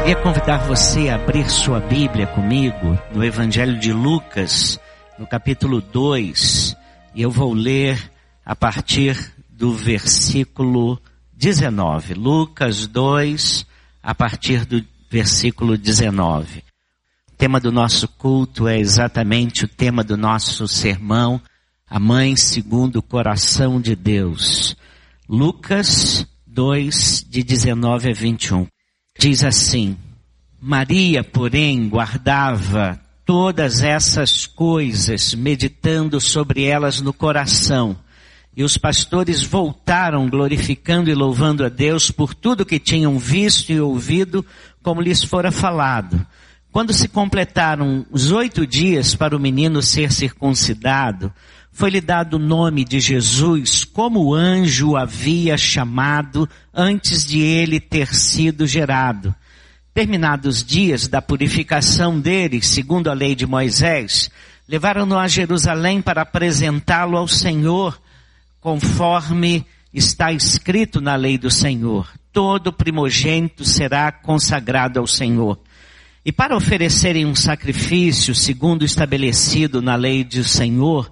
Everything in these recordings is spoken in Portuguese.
Queria convidar você a abrir sua Bíblia comigo no Evangelho de Lucas, no capítulo 2, e eu vou ler a partir do versículo 19. Lucas 2, a partir do versículo 19. O tema do nosso culto é exatamente o tema do nosso sermão, a Mãe segundo o Coração de Deus. Lucas 2, de 19 a 21. Diz assim: Maria, porém, guardava todas essas coisas, meditando sobre elas no coração. E os pastores voltaram glorificando e louvando a Deus por tudo que tinham visto e ouvido, como lhes fora falado. Quando se completaram os 8 dias para o menino ser circuncidado, foi-lhe dado o nome de Jesus, como o anjo o havia chamado antes de ele ter sido gerado. Terminados os dias da purificação dele, segundo a lei de Moisés, levaram-no a Jerusalém para apresentá-lo ao Senhor, conforme está escrito na lei do Senhor. Todo primogênito será consagrado ao Senhor. E para oferecerem um sacrifício, segundo estabelecido na lei do Senhor,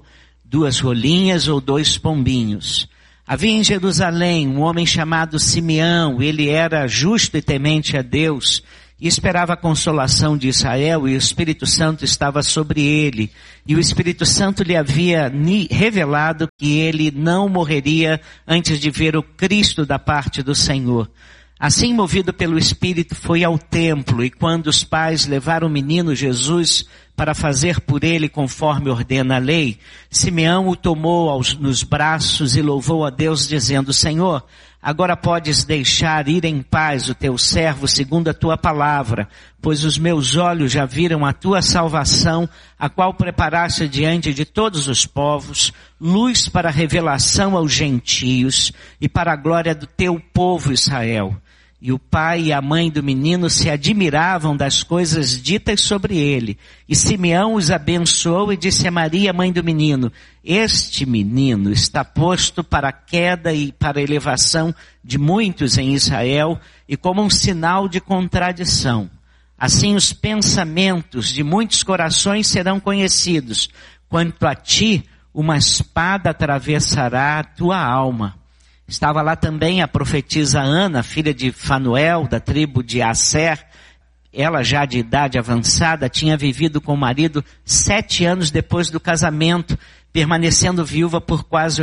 2 rolinhas ou 2 pombinhos. Havia em Jerusalém um homem chamado Simeão. Ele era justo e temente a Deus e esperava a consolação de Israel, e o Espírito Santo estava sobre ele. E o Espírito Santo lhe havia revelado que ele não morreria antes de ver o Cristo da parte do Senhor. Assim, movido pelo Espírito, foi ao templo, e quando os pais levaram o menino Jesus para fazer por ele conforme ordena a lei, Simeão o tomou nos braços e louvou a Deus, dizendo: Senhor, agora podes deixar ir em paz o teu servo segundo a tua palavra, pois os meus olhos já viram a tua salvação, a qual preparaste diante de todos os povos, luz para a revelação aos gentios e para a glória do teu povo Israel. E o pai e a mãe do menino se admiravam das coisas ditas sobre ele. E Simeão os abençoou e disse a Maria, mãe do menino: Este menino está posto para a queda e para a elevação de muitos em Israel, e como um sinal de contradição. Assim os pensamentos de muitos corações serão conhecidos. Quanto a ti, uma espada atravessará a tua alma. Estava lá também a profetisa Ana, filha de Fanuel, da tribo de Asser. Ela, já de idade avançada, tinha vivido com o marido 7 anos depois do casamento, permanecendo viúva por quase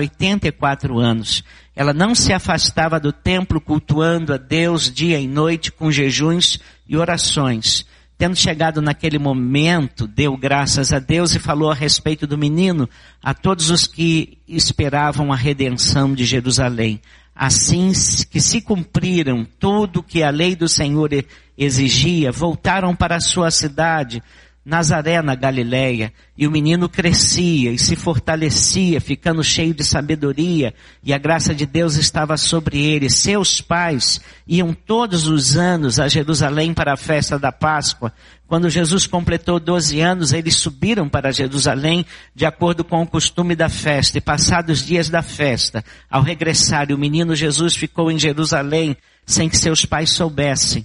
84 anos. Ela não se afastava do templo, cultuando a Deus dia e noite com jejuns e orações. Tendo chegado naquele momento, deu graças a Deus e falou a respeito do menino a todos os que esperavam a redenção de Jerusalém. Assim que se cumpriram tudo que a lei do Senhor exigia, voltaram para a sua cidade, Nazaré, na Galileia, e o menino crescia e se fortalecia, ficando cheio de sabedoria, e a graça de Deus estava sobre ele. Seus pais iam todos os anos a Jerusalém para a festa da Páscoa. Quando Jesus completou 12 anos, eles subiram para Jerusalém de acordo com o costume da festa, e passados os dias da festa, ao regressar, o menino Jesus ficou em Jerusalém sem que seus pais soubessem.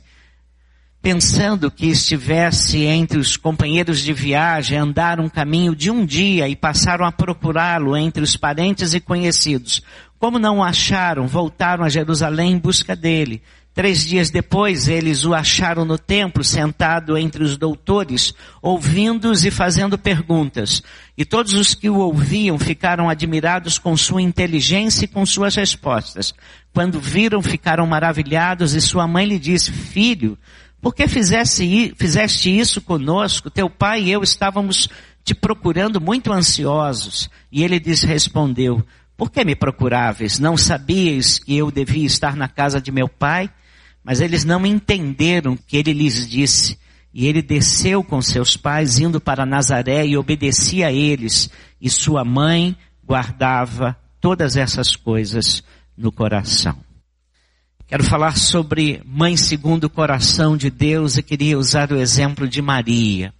Pensando que estivesse entre os companheiros de viagem, andaram um caminho de um dia e passaram a procurá-lo entre os parentes e conhecidos. Como não o acharam, voltaram a Jerusalém em busca dele. 3 dias depois, eles o acharam no templo, sentado entre os doutores, ouvindo-os e fazendo perguntas. E todos os que o ouviam ficaram admirados com sua inteligência e com suas respostas. Quando viram, ficaram maravilhados, e sua mãe lhe disse: Filho, por que fizeste isso conosco? Teu pai e eu estávamos te procurando muito ansiosos. E ele lhes respondeu: Por que me procuráveis? Não sabíeis que eu devia estar na casa de meu pai? Mas eles não entenderam o que ele lhes disse. E ele desceu com seus pais, indo para Nazaré, e obedecia a eles. E sua mãe guardava todas essas coisas no coração. Quero falar sobre mãe segundo o coração de Deus, e queria usar o exemplo de Maria.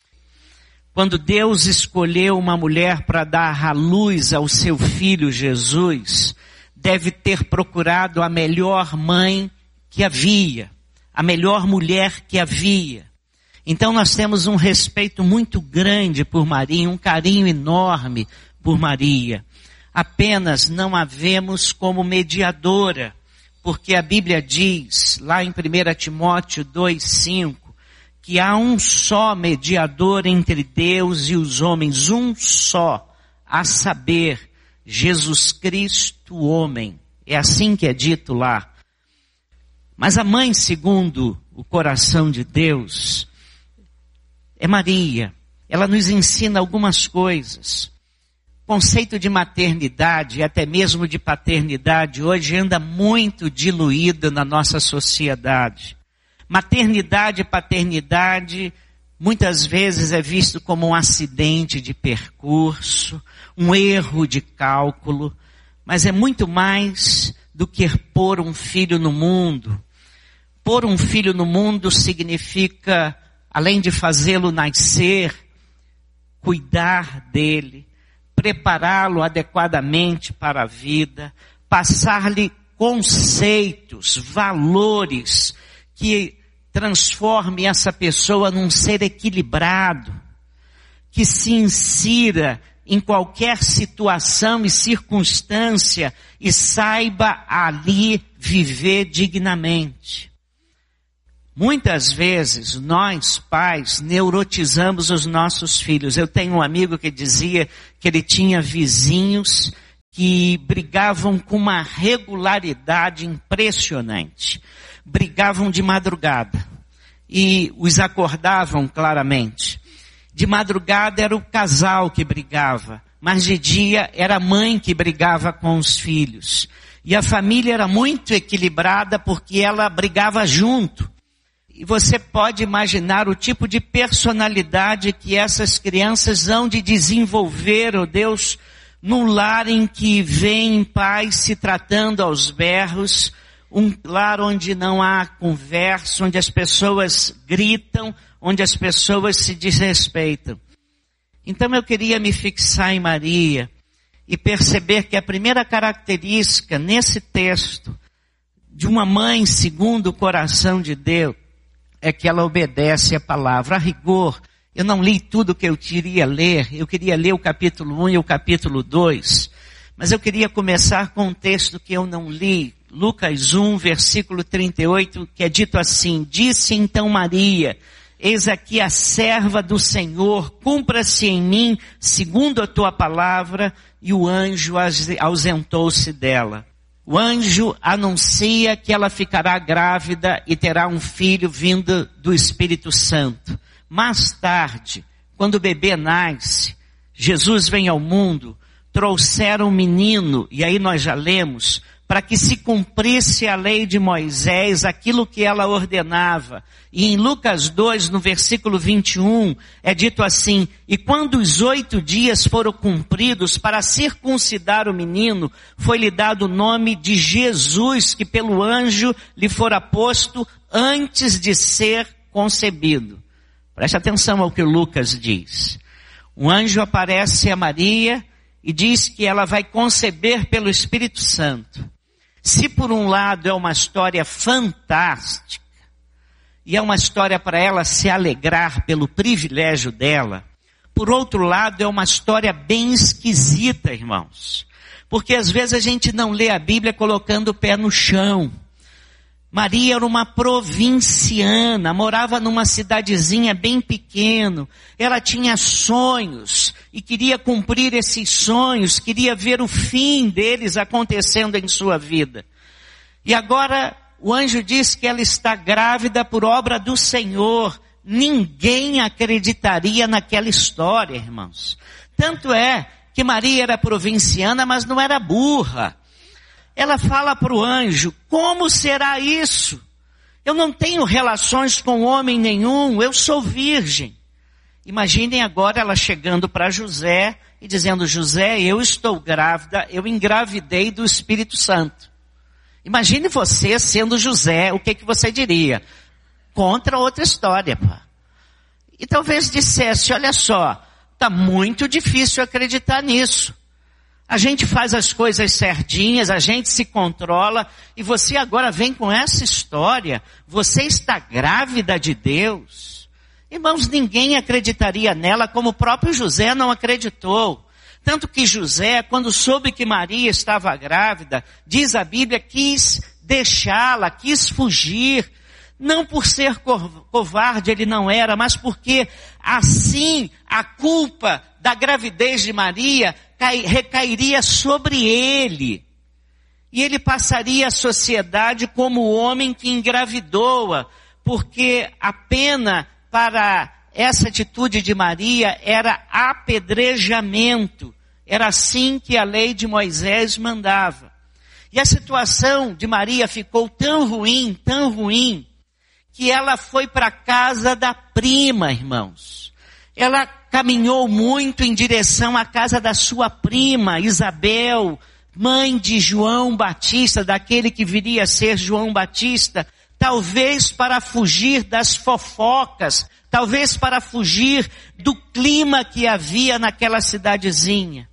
Quando Deus escolheu uma mulher para dar à luz ao seu filho Jesus, deve ter procurado a melhor mãe que havia, a melhor mulher que havia. Então nós temos um respeito muito grande por Maria, um carinho enorme por Maria. Apenas não a vemos como mediadora, porque a Bíblia diz, lá em 1 Timóteo 2,5, que há um só mediador entre Deus e os homens, um só, a saber, Jesus Cristo, homem. É assim que é dito lá. Mas a mãe, segundo o coração de Deus, é Maria. Ela nos ensina algumas coisas. O conceito de maternidade e até mesmo de paternidade hoje anda muito diluído na nossa sociedade. Maternidade e paternidade muitas vezes é visto como um acidente de percurso, um erro de cálculo, mas é muito mais do que pôr um filho no mundo. Pôr um filho no mundo significa, além de fazê-lo nascer, cuidar dele, prepará-lo adequadamente para a vida, passar-lhe conceitos, valores que transforme essa pessoa num ser equilibrado, que se insira em qualquer situação e circunstância e saiba ali viver dignamente. Muitas vezes nós, pais, neurotizamos os nossos filhos. Eu tenho um amigo que dizia que ele tinha vizinhos que brigavam com uma regularidade impressionante. Brigavam de madrugada e os acordavam claramente. De madrugada era o casal que brigava, mas de dia era a mãe que brigava com os filhos. E a família era muito equilibrada porque ela brigava junto. E você pode imaginar o tipo de personalidade que essas crianças hão de desenvolver, oh Deus, num lar em que vêm pais se tratando aos berros, um lar onde não há conversa, onde as pessoas gritam, onde as pessoas se desrespeitam. Então eu queria me fixar em Maria e perceber que a primeira característica nesse texto de uma mãe segundo o coração de Deus é que ela obedece a palavra. A rigor, eu não li tudo que eu queria ler, eu queria ler o capítulo 1 e o capítulo 2, mas eu queria começar com um texto que eu não li, Lucas 1, versículo 38, que é dito assim: disse então Maria, eis aqui a serva do Senhor, cumpra-se em mim segundo a tua palavra, e o anjo ausentou-se dela. O anjo anuncia que ela ficará grávida e terá um filho vindo do Espírito Santo. Mais tarde, quando o bebê nasce, Jesus vem ao mundo, trouxeram um menino, e aí nós já lemos, para que se cumprisse a lei de Moisés, aquilo que ela ordenava. E em Lucas 2, no versículo 21, é dito assim: e quando os 8 dias foram cumpridos para circuncidar o menino, foi-lhe dado o nome de Jesus, que pelo anjo lhe fora posto antes de ser concebido. Preste atenção ao que Lucas diz. Um anjo aparece a Maria e diz que ela vai conceber pelo Espírito Santo. Se por um lado é uma história fantástica, e é uma história para ela se alegrar pelo privilégio dela, por outro lado é uma história bem esquisita, irmãos. Porque às vezes a gente não lê a Bíblia colocando o pé no chão. Maria era uma provinciana, morava numa cidadezinha bem pequena. Ela tinha sonhos e queria cumprir esses sonhos, queria ver o fim deles acontecendo em sua vida. E agora o anjo diz que ela está grávida por obra do Senhor. Ninguém acreditaria naquela história, irmãos. Tanto é que Maria era provinciana, mas não era burra. Ela fala para o anjo: como será isso? Eu não tenho relações com homem nenhum, eu sou virgem. Imaginem agora ela chegando para José e dizendo: José, eu estou grávida, eu engravidei do Espírito Santo. Imagine você sendo José, o que você diria? Contra outra história, pá. E talvez dissesse: olha só, está muito difícil acreditar nisso. A gente faz as coisas certinhas, a gente se controla, e você agora vem com essa história. Você está grávida de Deus. Irmãos, ninguém acreditaria nela, como o próprio José não acreditou. Tanto que José, quando soube que Maria estava grávida, diz a Bíblia, quis deixá-la, quis fugir. Não por ser covarde ele não era, mas porque assim a culpa da gravidez de Maria recairia sobre ele. E ele passaria a sociedade como o homem que engravidou-a, porque a pena para essa atitude de Maria era apedrejamento. Era assim que a lei de Moisés mandava. E a situação de Maria ficou tão ruim, que ela foi para a casa da prima, irmãos. Ela caminhou muito em direção à casa da sua prima, Isabel, mãe de João Batista, daquele que viria a ser João Batista, talvez para fugir das fofocas, talvez para fugir do clima que havia naquela cidadezinha.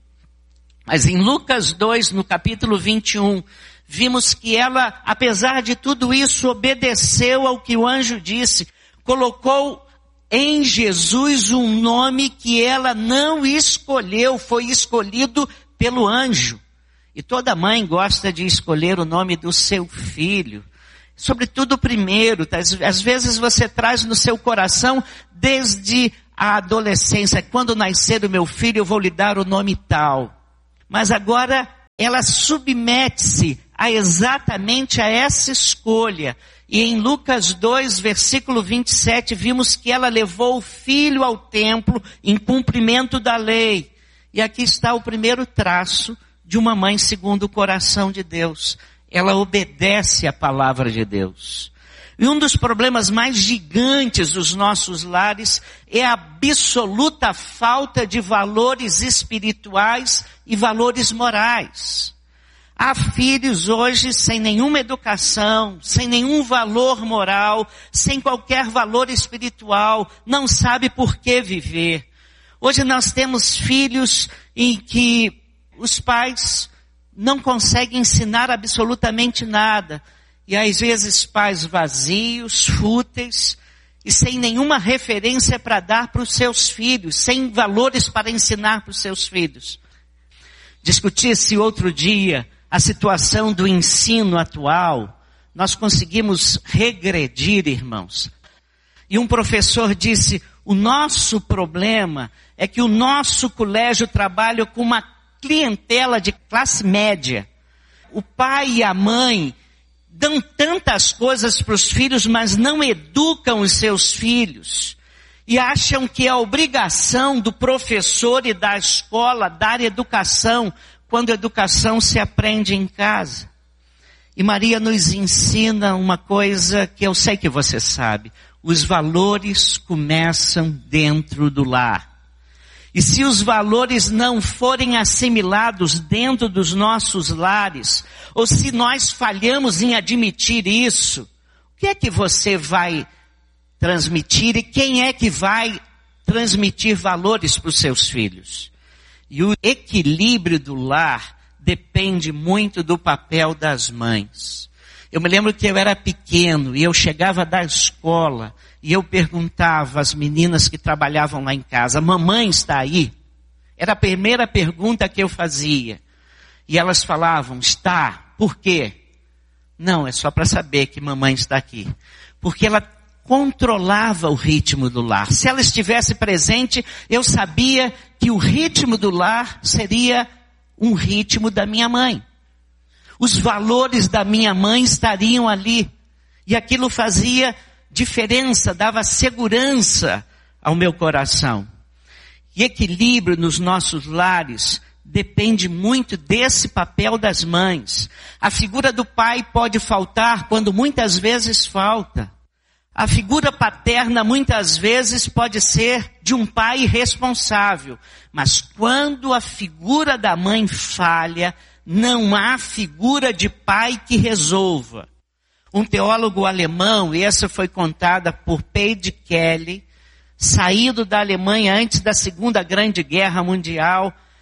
Mas em Lucas 2, no capítulo 21, vimos que ela, apesar de tudo isso, obedeceu ao que o anjo disse, colocou em Jesus um nome que ela não escolheu, foi escolhido pelo anjo. E toda mãe gosta de escolher o nome do seu filho, sobretudo o primeiro. Às vezes você traz no seu coração desde a adolescência, quando nascer o meu filho eu vou lhe dar o nome tal. Mas agora ela submete-se exatamente a essa escolha. E em Lucas 2, versículo 27, vimos que ela levou o filho ao templo em cumprimento da lei. E aqui está o primeiro traço de uma mãe segundo o coração de Deus. Ela obedece à palavra de Deus. E um dos problemas mais gigantes dos nossos lares é a absoluta falta de valores espirituais e valores morais. Há filhos hoje sem nenhuma educação, sem nenhum valor moral, sem qualquer valor espiritual, não sabe por que viver. Hoje nós temos filhos em que os pais não conseguem ensinar absolutamente nada. E às vezes pais vazios, fúteis, e sem nenhuma referência para dar para os seus filhos, sem valores para ensinar para os seus filhos. Discutia-se outro dia a situação do ensino atual. Nós conseguimos regredir, irmãos. E um professor disse, o nosso problema é que o nosso colégio trabalha com uma clientela de classe média. O pai e a mãe dão tantas coisas para os filhos, mas não educam os seus filhos. E acham que é a obrigação do professor e da escola dar educação, quando a educação se aprende em casa. E Maria nos ensina uma coisa que eu sei que você sabe. Os valores começam dentro do lar. E se os valores não forem assimilados dentro dos nossos lares, ou se nós falhamos em admitir isso, o que é que você vai transmitir e quem é que vai transmitir valores para os seus filhos? E o equilíbrio do lar depende muito do papel das mães. Eu me lembro que eu era pequeno e eu chegava da escola e eu perguntava às meninas que trabalhavam lá em casa, mamãe está aí? Era a primeira pergunta que eu fazia. E elas falavam, está. Por quê? Não, é só para saber que mamãe está aqui. Porque ela controlava o ritmo do lar. Se ela estivesse presente, eu sabia que o ritmo do lar seria um ritmo da minha mãe. Os valores da minha mãe estariam ali. E aquilo fazia diferença, dava segurança ao meu coração. E equilíbrio nos nossos lares depende muito desse papel das mães. A figura do pai pode faltar quando muitas vezes falta. A figura paterna muitas vezes pode ser de um pai irresponsável. Mas quando a figura da mãe falha, não há figura de pai que resolva. Um teólogo alemão, e essa foi contada por Paige Kelly, saído da Alemanha antes da Segunda Grande Guerra Mundial,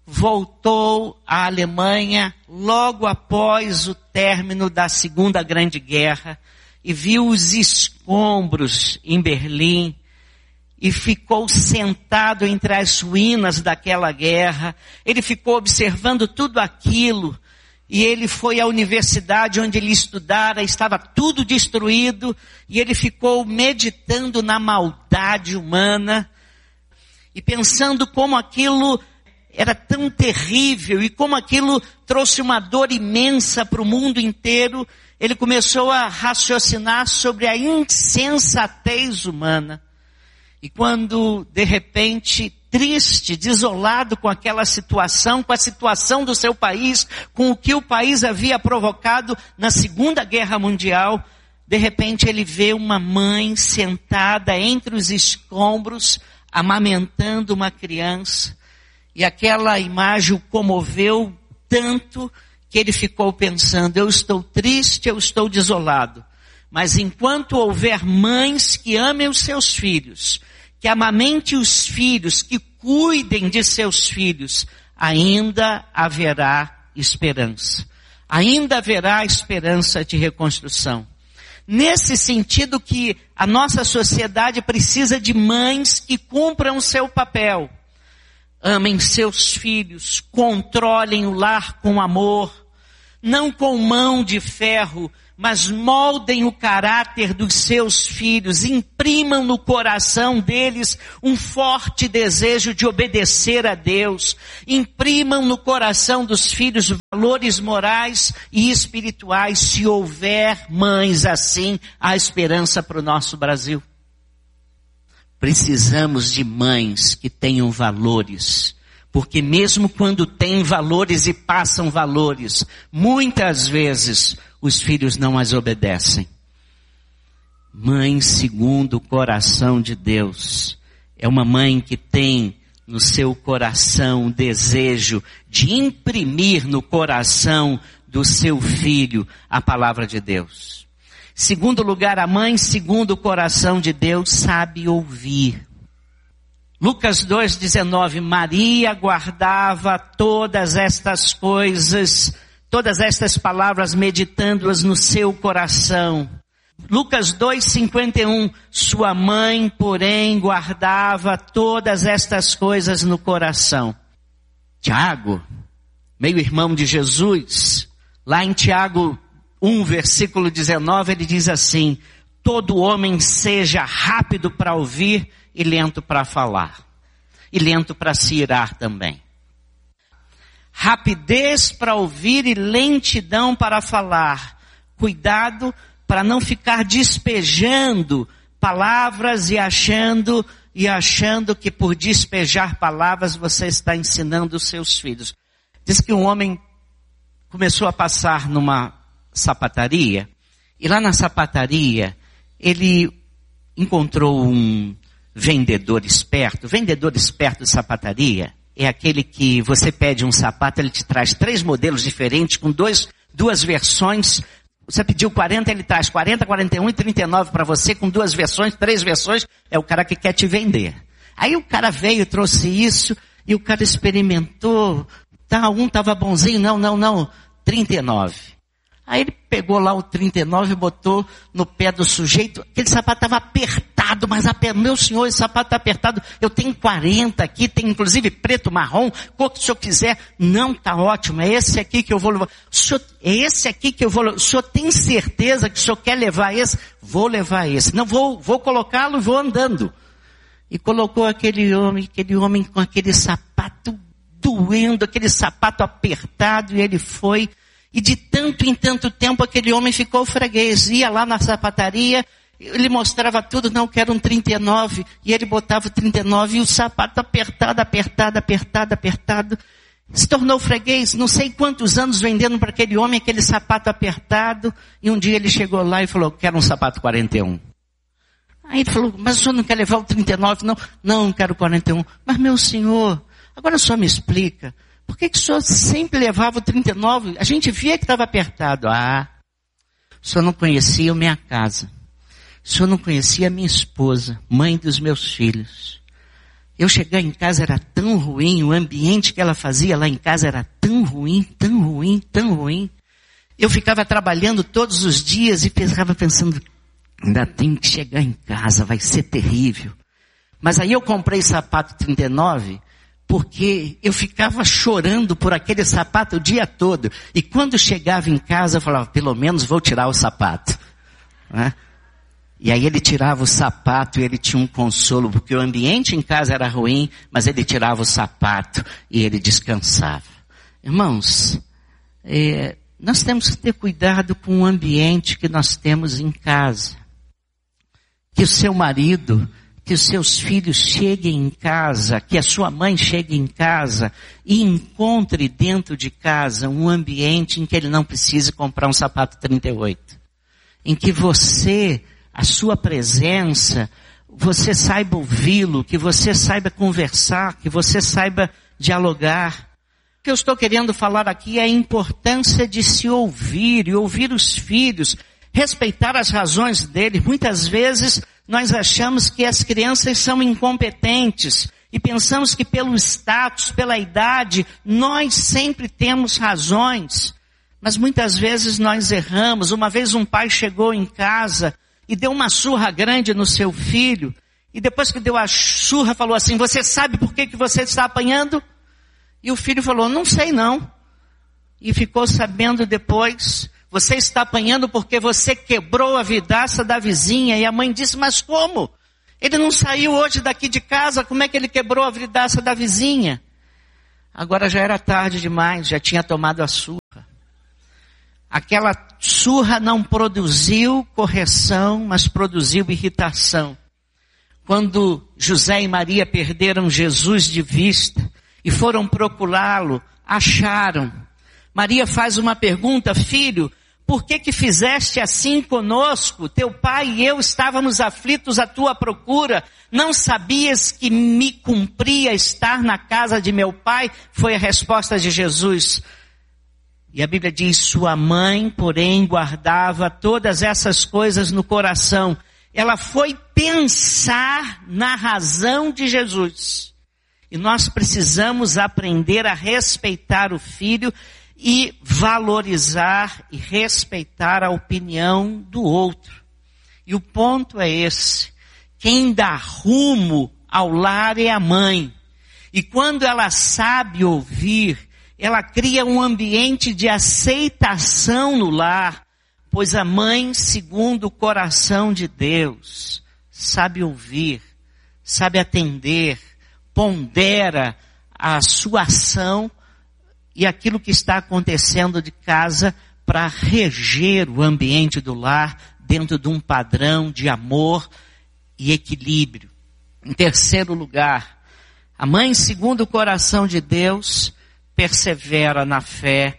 voltou à Alemanha logo após o término da Segunda Grande Guerra e viu os escombros em Berlim e ficou sentado entre as ruínas daquela guerra. Ele ficou observando tudo aquilo e ele foi à universidade onde ele estudara, estava tudo destruído e ele ficou meditando na maldade humana e pensando como aquilo era tão terrível e como aquilo trouxe uma dor imensa para o mundo inteiro. Ele começou a raciocinar sobre a insensatez humana. E quando, de repente, triste, desolado com aquela situação, com a situação do seu país, com o que o país havia provocado na Segunda Guerra Mundial, de repente ele vê uma mãe sentada entre os escombros, amamentando uma criança. E aquela imagem o comoveu tanto que ele ficou pensando, eu estou triste, eu estou desolado. Mas enquanto houver mães que amem os seus filhos, que amamentem os filhos, que cuidem de seus filhos, ainda haverá esperança. Ainda haverá esperança de reconstrução. Nesse sentido que a nossa sociedade precisa de mães que cumpram o seu papel. Amem seus filhos, controlem o lar com amor, não com mão de ferro, mas moldem o caráter dos seus filhos, imprimam no coração deles um forte desejo de obedecer a Deus, imprimam no coração dos filhos valores morais e espirituais. Se houver mães assim, há esperança para o nosso Brasil. Precisamos de mães que tenham valores, porque mesmo quando têm valores e passam valores, muitas vezes os filhos não as obedecem. Mãe segundo o coração de Deus é uma mãe que tem no seu coração o desejo de imprimir no coração do seu filho a palavra de Deus. Segundo lugar, a mãe, segundo o coração de Deus, sabe ouvir. Lucas 2,19, Maria guardava todas estas coisas, todas estas palavras, meditando-as no seu coração. Lucas 2,51, sua mãe, porém, guardava todas estas coisas no coração. Tiago, meio-irmão de Jesus, lá em Tiago 1, versículo 19, ele diz assim, todo homem seja rápido para ouvir e lento para falar. E lento para se irar também. Rapidez para ouvir e lentidão para falar. Cuidado para não ficar despejando palavras e achando que por despejar palavras você está ensinando os seus filhos. Diz que um homem começou a passar numa sapataria, e lá na sapataria ele encontrou um vendedor esperto. Vendedor esperto de sapataria é aquele que você pede um sapato, ele te traz 3 modelos diferentes com duas versões. Você pediu 40, ele traz 40, 41 e 39 para você com 2 versões, 3 versões. É o cara que quer te vender. Aí o cara veio, trouxe isso e o cara experimentou. Um estava bonzinho, não, 39. Aí ele pegou lá o 39 e botou no pé do sujeito. Aquele sapato estava apertado, mas meu senhor, esse sapato está apertado. Eu tenho 40 aqui, tem inclusive preto, marrom, cor que o senhor quiser. Não, está ótimo, é esse aqui que eu vou levar. É esse aqui que eu vou levar. O senhor tem certeza que o senhor quer levar esse? Vou levar esse. Não, vou colocá-lo e vou andando. E colocou aquele homem com aquele sapato doendo, aquele sapato apertado, e ele foi. E de tanto em tanto tempo aquele homem ficou freguês, ia lá na sapataria, ele mostrava tudo, não, quero um 39, e ele botava o 39 e o sapato apertado, se tornou freguês, não sei quantos anos vendendo para aquele homem aquele sapato apertado, e um dia ele chegou lá e falou, quero um sapato 41. Aí ele falou, mas o senhor não quer levar o 39? Não quero 41. Mas meu senhor, agora o senhor me explica, por que o senhor sempre levava o 39? A gente via que estava apertado. O senhor não conhecia a minha casa. O senhor não conhecia a minha esposa, mãe dos meus filhos. Eu chegar em casa era tão ruim, o ambiente que ela fazia lá em casa era tão ruim, tão ruim, tão ruim. Eu ficava trabalhando todos os dias e ficava pensando, ainda tenho que chegar em casa, vai ser terrível. Mas aí eu comprei sapato 39, porque eu ficava chorando por aquele sapato o dia todo. E quando chegava em casa eu falava, pelo menos vou tirar o sapato. Né? E aí ele tirava o sapato e ele tinha um consolo, porque o ambiente em casa era ruim, mas ele tirava o sapato e ele descansava. Irmãos, nós temos que ter cuidado com o ambiente que nós temos em casa. Que o seu marido, que os seus filhos cheguem em casa, que a sua mãe chegue em casa e encontre dentro de casa um ambiente em que ele não precise comprar um sapato 38. Em que você, a sua presença, você saiba ouvi-lo, que você saiba conversar, que você saiba dialogar. O que eu estou querendo falar aqui é a importância de se ouvir e ouvir os filhos, respeitar as razões deles. Muitas vezes nós achamos que as crianças são incompetentes e pensamos que pelo status, pela idade, nós sempre temos razões. Mas muitas vezes nós erramos. Uma vez um pai chegou em casa e deu uma surra grande no seu filho. E depois que deu a surra, falou assim, você sabe por que você está apanhando? E o filho falou, não sei não. E ficou sabendo depois, você está apanhando porque você quebrou a vidraça da vizinha. E a mãe disse, mas como? Ele não saiu hoje daqui de casa, como é que ele quebrou a vidraça da vizinha? Agora já era tarde demais, já tinha tomado a surra. Aquela surra não produziu correção, mas produziu irritação. Quando José e Maria perderam Jesus de vista e foram procurá-lo, acharam. Maria faz uma pergunta, filho, por que fizeste assim conosco? Teu pai e eu estávamos aflitos à tua procura. Não sabias que me cumpria estar na casa de meu pai? Foi a resposta de Jesus. E a Bíblia diz, sua mãe, porém, guardava todas essas coisas no coração. Ela foi pensar na razão de Jesus. E nós precisamos aprender a respeitar o filho e valorizar e respeitar a opinião do outro. E o ponto é esse. Quem dá rumo ao lar é a mãe. E quando ela sabe ouvir, ela cria um ambiente de aceitação no lar, pois a mãe, segundo o coração de Deus, sabe ouvir, sabe atender, pondera a sua ação e aquilo que está acontecendo de casa para reger o ambiente do lar dentro de um padrão de amor e equilíbrio. Em terceiro lugar, a mãe, segundo o coração de Deus, persevera na fé.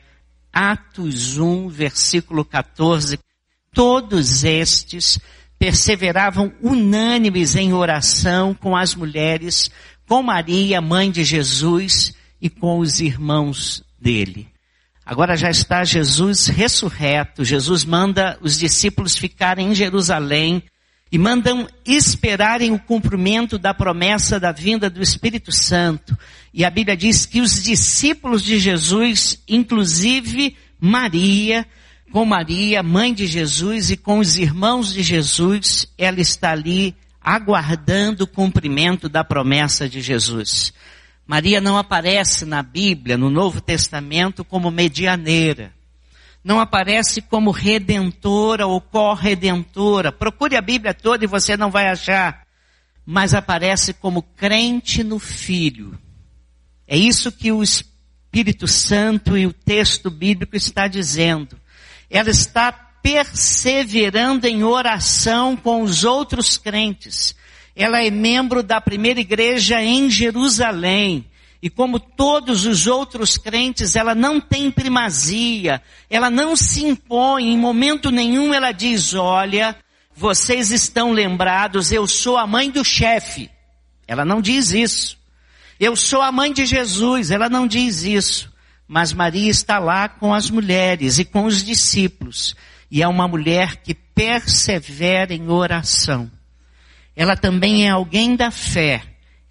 Atos 1, versículo 14. Todos estes perseveravam unânimes em oração com as mulheres, com Maria, mãe de Jesus, e com os irmãos dele. Agora já está Jesus ressurreto. Jesus manda os discípulos ficarem em Jerusalém e mandam esperarem o cumprimento da promessa da vinda do Espírito Santo. E a Bíblia diz que os discípulos de Jesus, inclusive Maria, com Maria, mãe de Jesus, e com os irmãos de Jesus, ela está ali aguardando o cumprimento da promessa de Jesus. Maria não aparece na Bíblia, no Novo Testamento, como medianeira. Não aparece como redentora ou corredentora. Procure a Bíblia toda e você não vai achar. Mas aparece como crente no Filho. É isso que o Espírito Santo e o texto bíblico está dizendo. Ela está perseverando em oração com os outros crentes. Ela é membro da primeira igreja em Jerusalém. E como todos os outros crentes, ela não tem primazia. Ela não se impõe. Em momento nenhum ela diz, olha, vocês estão lembrados, eu sou a mãe do chefe. Ela não diz isso. Eu sou a mãe de Jesus. Ela não diz isso. Mas Maria está lá com as mulheres e com os discípulos. E é uma mulher que persevera em oração. Ela também é alguém da fé.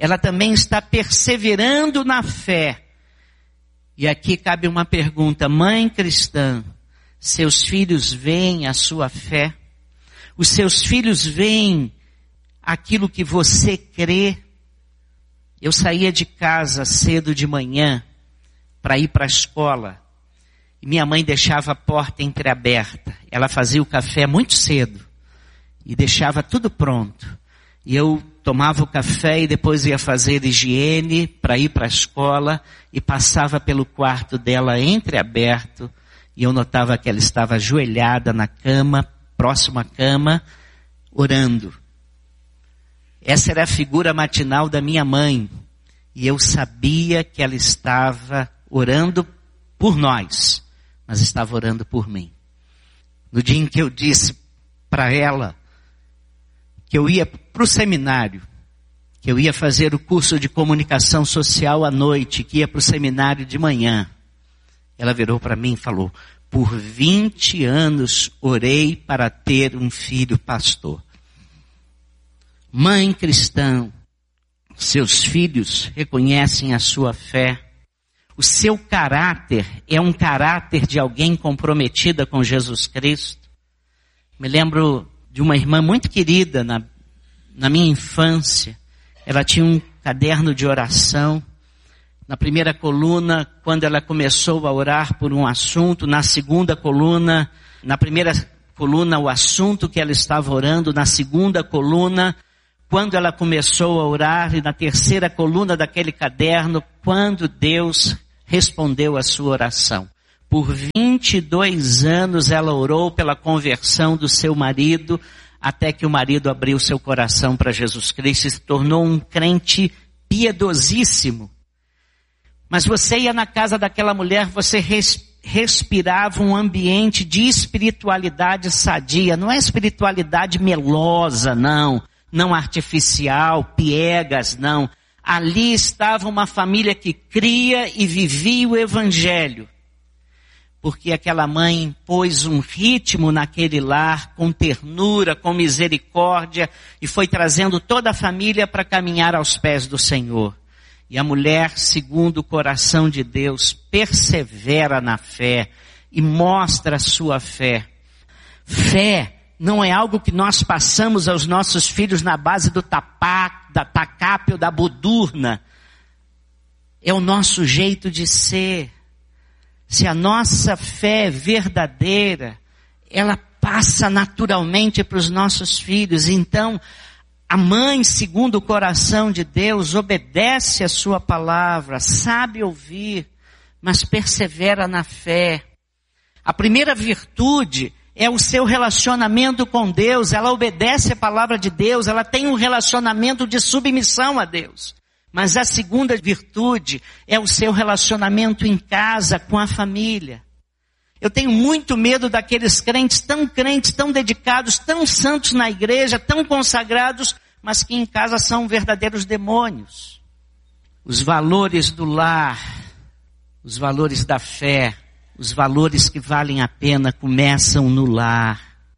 ela também está perseverando na fé. E aqui cabe uma pergunta: mãe cristã, seus filhos veem a sua fé? Os seus filhos veem aquilo que você crê? Eu saía de casa cedo de manhã para ir para a escola. E minha mãe deixava a porta entreaberta. Ela fazia o café muito cedo e deixava tudo pronto. E eu tomava o café e depois ia fazer higiene para ir para a escola e passava pelo quarto dela entreaberto e eu notava que ela estava ajoelhada na cama, próximo à cama, orando. Essa era a figura matinal da minha mãe e eu sabia que ela estava orando por nós, mas estava orando por mim. No dia em que eu disse para ela que eu ia para o seminário, que eu ia fazer o curso de comunicação social à noite, que ia para o seminário de manhã, ela virou para mim e falou: por 20 anos orei para ter um filho pastor. Mãe cristã, seus filhos reconhecem a sua fé. O seu caráter é um caráter de alguém comprometida com Jesus Cristo. Me lembro de uma irmã muito querida na minha infância. Ela tinha um caderno de oração. Na primeira coluna, quando ela começou a orar por um assunto, na segunda coluna, na primeira coluna o assunto que ela estava orando, na segunda coluna, quando ela começou a orar, e na terceira coluna daquele caderno, quando Deus respondeu a sua oração. Por 22 anos ela orou pela conversão do seu marido, até que o marido abriu seu coração para Jesus Cristo e se tornou um crente piedosíssimo. Mas você ia na casa daquela mulher, você respirava um ambiente de espiritualidade sadia. Não é espiritualidade melosa, não. Não artificial, piegas, não. Ali estava uma família que cria e vivia o evangelho. Porque aquela mãe pôs um ritmo naquele lar, com ternura, com misericórdia, e foi trazendo toda a família para caminhar aos pés do Senhor. E a mulher, segundo o coração de Deus, persevera na fé e mostra a sua fé. Fé não é algo que nós passamos aos nossos filhos na base do da tacape ou da budurna. É o nosso jeito de ser. Se a nossa fé é verdadeira, ela passa naturalmente para os nossos filhos. Então, a mãe, segundo o coração de Deus, obedece a sua palavra, sabe ouvir, mas persevera na fé. A primeira virtude é o seu relacionamento com Deus. Ela obedece a palavra de Deus, ela tem um relacionamento de submissão a Deus. Mas a segunda virtude é o seu relacionamento em casa, com a família. Eu tenho muito medo daqueles crentes, tão dedicados, tão santos na igreja, tão consagrados, mas que em casa são verdadeiros demônios. Os valores do lar, os valores da fé, os valores que valem a pena começam no lar.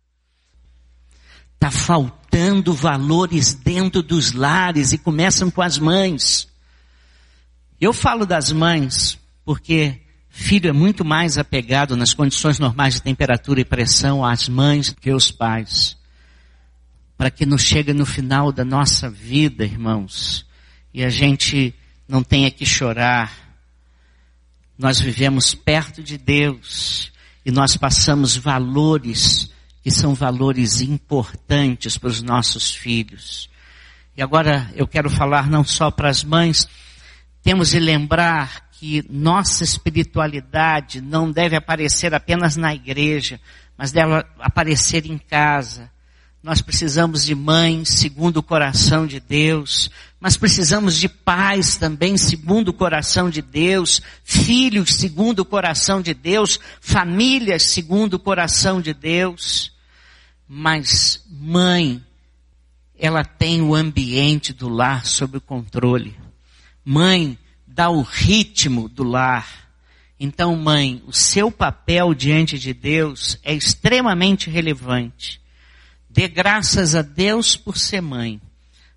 Está faltando valores dentro dos lares e começam com as mães. Eu falo das mães porque filho é muito mais apegado nas condições normais de temperatura e pressão às mães do que aos pais. Para que não chegue no final da nossa vida, irmãos, e a gente não tenha que chorar. Nós vivemos perto de Deus e nós passamos valores que são valores importantes para os nossos filhos. E agora eu quero falar não só para as mães, temos de lembrar que nossa espiritualidade não deve aparecer apenas na igreja, mas deve aparecer em casa. Nós precisamos de mães segundo o coração de Deus, mas precisamos de pais também segundo o coração de Deus, filhos segundo o coração de Deus, famílias segundo o coração de Deus. Mas mãe, ela tem o ambiente do lar sob o controle. Mãe dá o ritmo do lar. Então, mãe, o seu papel diante de Deus é extremamente relevante. Dê graças a Deus por ser mãe,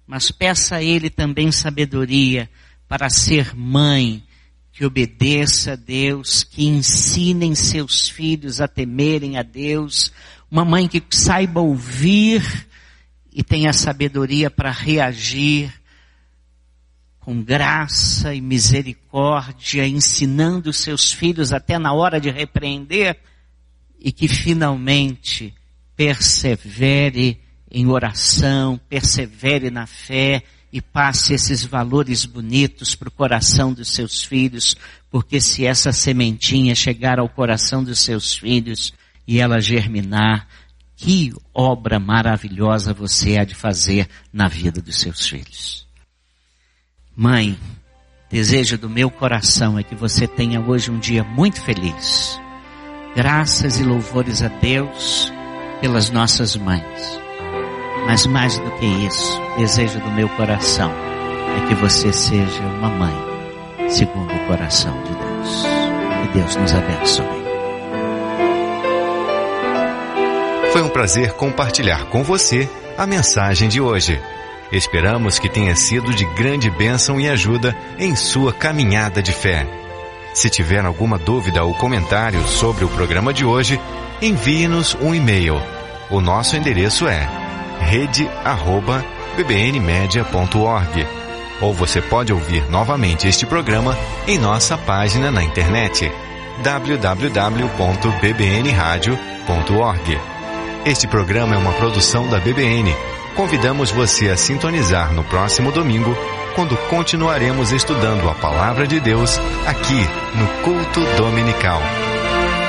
mas peça a Ele também sabedoria para ser mãe, que obedeça a Deus, que ensinem seus filhos a temerem a Deus, uma mãe que saiba ouvir e tenha sabedoria para reagir com graça e misericórdia, ensinando seus filhos até na hora de repreender, e que finalmente persevere em oração, persevere na fé e passe esses valores bonitos para o coração dos seus filhos, porque se essa sementinha chegar ao coração dos seus filhos e ela germinar, que obra maravilhosa você há de fazer na vida dos seus filhos. Mãe, desejo do meu coração é que você tenha hoje um dia muito feliz. Graças e louvores a Deus pelas nossas mães. Mas mais do que isso, desejo do meu coração é que você seja uma mãe segundo o coração de Deus. Que Deus nos abençoe. Foi um prazer compartilhar com você a mensagem de hoje. Esperamos que tenha sido de grande bênção e ajuda em sua caminhada de fé. Se tiver alguma dúvida ou comentário sobre o programa de hoje, envie-nos um e-mail. O nosso endereço é rede@bbnmedia.org. Ou você pode ouvir novamente este programa em nossa página na internet www.bbnradio.org. Este programa é uma produção da BBN. Convidamos você a sintonizar no próximo domingo, quando continuaremos estudando a Palavra de Deus aqui no Culto Dominical.